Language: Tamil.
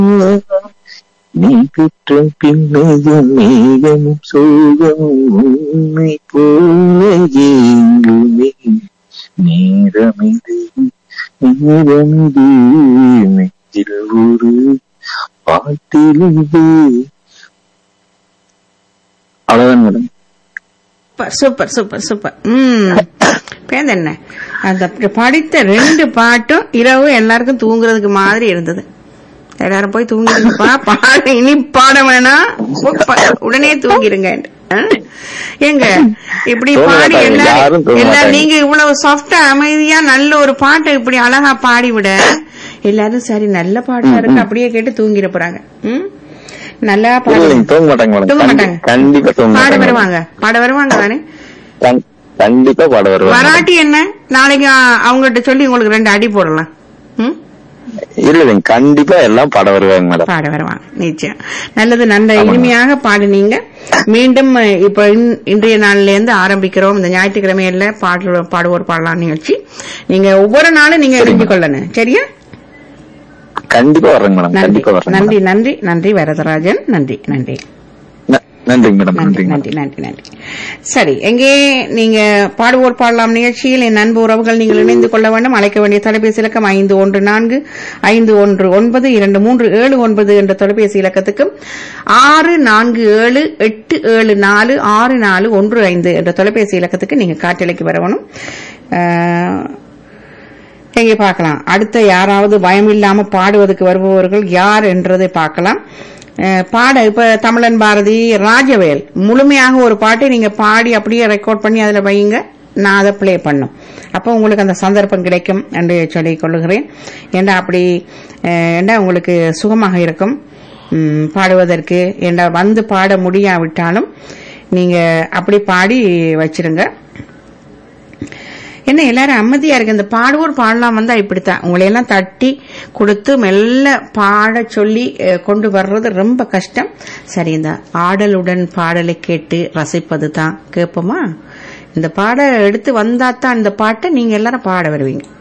நீ பெற்ற பின்னையும் மேகமும் சோகமும் உன்னை போல ஏங்குமே. நேரமிது நேரமிது நெஞ்சில் ஒரு பாட்டிலே. அவ்வளவுதான் மேடம். Super super super. பேர் என்ன அந்த படித்த 2 பாட்டும் இரவு எல்லாருக்கும் தூங்குறதுக்கு மாதிரி இருந்தது. எல்லாரும் போய் தூங்கிருங்கப்பா, பாட இனி பாட வேணாம், உடனே தூங்கிருங்க. எங்க இப்படி பாடி எல்லாரும் நீங்க இவ்வளவு சாஃப்டா அமைதியா நல்ல ஒரு பாட்டை இப்படி அழகா பாடி விட எல்லாரும் சரி நல்ல பாட்டா இருக்கு அப்படியே கேட்டு தூங்கிட போறாங்க. நல்லா தூங்க மாட்டாங்க. கண்டிப்பா பாட வருவாங்க தானே. கண்டிப்பா பாட வருவாங்க. வராட்டி என்ன நாளைக்கு அவங்ககிட்ட சொல்லி உங்களுக்கு 2 அடி போடலாம். இல்ல கண்டிப்பா எல்லாம் பாட வருவாங்க மேடம். பாட வருவாங்க நிச்சயம். நல்லது, நல்ல இனிமையாக பாடுனீங்க. மீண்டும் இப்ப இன்றைய நாள்ல இருந்து ஆரம்பிக்கிறோம் இந்த ஞாயிற்றுக்கிழமையில பாடுவோர் பாடலாம் நிகழ்ச்சி. நீங்க ஒவ்வொரு நாளும் நீங்க எழுதி கொள்ளணும், சரியா? கண்டிப்பா வர்றேங்க மேடம். கண்டிப்பா வர்றேன். நன்றி நன்றி நன்றி வரதராஜன். நன்றி நன்றி நன்றி மேடம். நன்றி நன்றி நன்றி நன்றி. சரி, எங்கே நீங்க பாடுவோர் பாடலாம் நிகழ்ச்சியில் என் அன்பு உறவுகள் நீங்கள் இணைந்து கொள்ள வேண்டும். அழைக்க வேண்டிய தொலைபேசி இலக்கம் 514-519-2379 என்ற தொலைபேசி இலக்கத்துக்கும் 6478746415 என்ற தொலைபேசி இலக்கத்துக்கு நீங்க காற்றலைக்கு வரணும். எங்கே பார்க்கலாம், அடுத்த யாராவது பயமில்லாம பாடுவதற்கு வருபவர்கள் யார் என்றதை பார்க்கலாம். பாட இப்ப தமிழன் பாரதி, ராஜவேல் முழுமையாக ஒரு பாட்டை நீங்க பாடி அப்படியே ரெக்கார்ட் பண்ணி அதுல வைங்க, நான் அதை பிளே பண்ணும். அப்போ உங்களுக்கு அந்த சந்தர்ப்பம் கிடைக்கும் என்று சொல்லிக் கொள்ளுகிறேன். ஏண்டா அப்படி ஏண்டா உங்களுக்கு சுகமாக இருக்கும் பாடுவதற்கு. ஏண்டா வந்து பாட முடியாவிட்டாலும் நீங்க அப்படி பாடி வச்சிருங்க. என்ன எல்லாரும் அமைதியா இருக்கு. இந்த பாடுவோர் பாடலாம் வந்தா இப்படித்தான் உங்களையெல்லாம் தட்டி கொடுத்து மெல்ல பாட சொல்லி கொண்டு வர்றது ரொம்ப கஷ்டம். சரி, இந்த ஆடலுடன் பாடலை கேட்டு ரசிப்பது தான். கேட்போமா? இந்த பாட எடுத்து வந்தாத்தான் இந்த பாட்டை நீங்க எல்லாரும் பாட வருவீங்க.